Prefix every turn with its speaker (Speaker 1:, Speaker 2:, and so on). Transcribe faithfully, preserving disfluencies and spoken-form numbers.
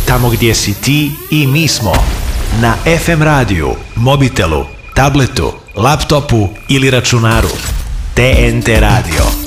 Speaker 1: tamo gdje si ti i mi smo. Na ef em radiju, mobitelu, tabletu, laptopu ili računaru. T N T Radio.